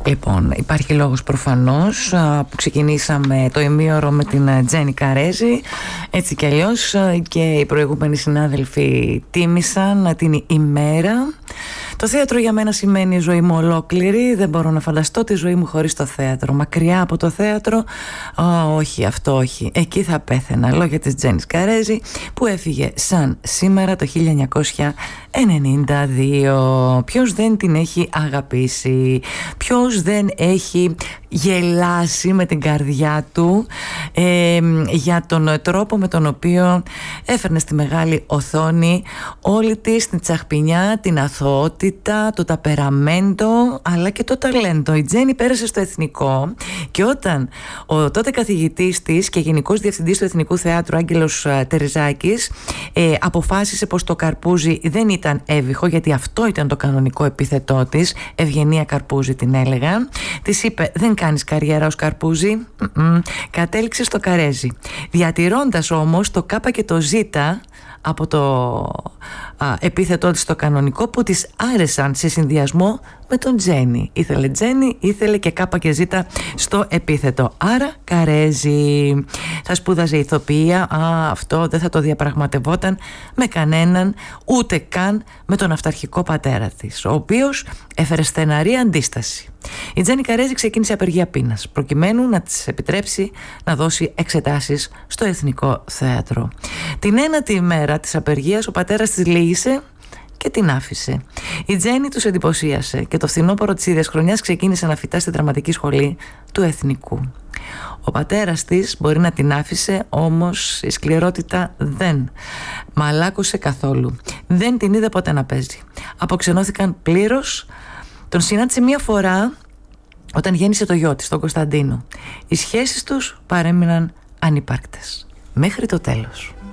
Λοιπόν, υπάρχει λόγος προφανώς που ξεκινήσαμε το ημίωρο με την Τζέννη Καρέζη. Έτσι κι αλλιώς και οι προηγούμενοι συνάδελφοι τίμησαν την ημέρα. Το θέατρο για μένα σημαίνει η ζωή μου ολόκληρη. Δεν μπορώ να φανταστώ τη ζωή μου χωρίς το θέατρο. Μακριά από το θέατρο, όχι, αυτό όχι. Εκεί θα πέθαινα. Λόγια της Τζέννης Καρέζη, που έφυγε σαν σήμερα το 1992. Ποιος δεν την έχει αγαπήσει, ποιος δεν έχει γελάσει με την καρδιά του για τον τρόπο με τον οποίο έφερνε στη μεγάλη οθόνη όλη της την τσαχπινιά, την αθωότητα, το ταπεραμέντο αλλά και το ταλέντο. Η Τζέννη πέρασε στο Εθνικό και όταν ο τότε καθηγητής της και γενικός διευθυντής του Εθνικού Θεάτρου Άγγελος Τερζάκης αποφάσισε πως το Καρπούζι δεν ήταν έβυχο, γιατί αυτό ήταν το κανονικό επίθετό της, Ευγενία Καρπούζη την έλεγαν, της είπε δεν κάνεις καριέρα ως Καρπούζη, κατέληξε στο Καρέζι, διατηρώντας όμως το Κ και το Ζ από το επίθετό της στο κανονικό, που της άρεσαν σε συνδυασμό με τον Τζέννη. Ήθελε Τζέννη, ήθελε και Κ και Ζ στο επίθετο, άρα Καρέζι. Θα σπούδαζε ηθοποιία, αυτό δεν θα το διαπραγματευόταν με κανέναν, ούτε καν με τον αυταρχικό πατέρα της, ο οποίος έφερε στεναρή αντίσταση. Η Τζέννη Καρέζη ξεκίνησε απεργία πείνας προκειμένου να της επιτρέψει να δώσει εξετάσεις στο Εθνικό Θέατρο. Την ένατη ημέρα της απεργίας ο πατέρας της λύγησε και την άφησε. Η Τζέννη τους εντυπωσίασε και το φθινόπωρο της ίδιας χρονιάς ξεκίνησε να φοιτά στη δραματική σχολή του Εθνικού. Ο πατέρας της μπορεί να την άφησε, όμως η σκληρότητα δεν μαλάκωσε καθόλου. Δεν την είδε ποτέ να παίζει. Αποξενώθηκαν πλήρως. Τον συνάντησε μία φορά όταν γέννησε το γιο της, τον Κωνσταντίνο. Οι σχέσεις τους παρέμειναν ανυπάρκτες μέχρι το τέλος.